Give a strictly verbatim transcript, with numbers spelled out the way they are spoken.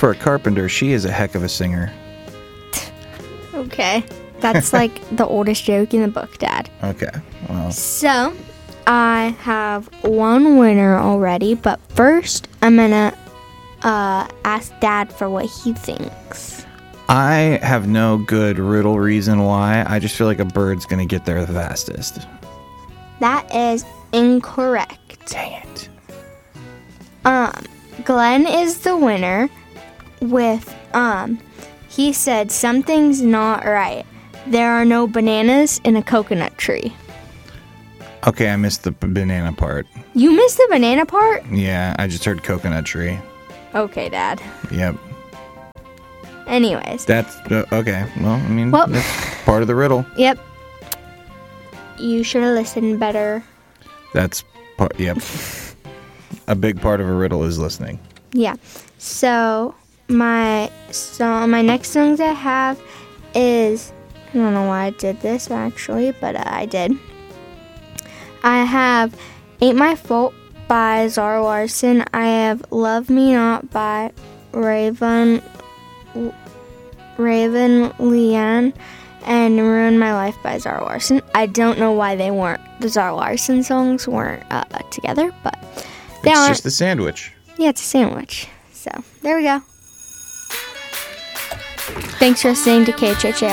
For a carpenter, she is a heck of a singer. Okay. That's like the oldest joke in the book, Dad. Okay, well. So, I have one winner already, but first I'm going to uh, ask Dad for what he thinks. I have no good riddle reason why. I just feel like a bird's going to get there the fastest. That is incorrect. Dang it. Um, Glenn is the winner with, um, he said something's not right. There are no bananas in a coconut tree. Okay, I missed the b- banana part. You missed the banana part? Yeah, I just heard coconut tree. Okay, Dad. Yep. Anyways. That's, uh, okay. Well, I mean, Well- that's part of the riddle. Yep. You should have listened better. That's part, yep. A big part of a riddle is listening. Yeah. So, my song, my next songs I have is, I don't know why I did this actually, but uh, I did. I have Ain't My Fault by Zara Larsson. I have Love Me Not by Raven Raven Leanne, and Ruin My Life by Zara Larsson. I don't know why they weren't, the Zara Larsson songs weren't uh, together, but they It's aren't. just a sandwich. Yeah, it's a sandwich. So, there we go. Thanks for listening to K H H A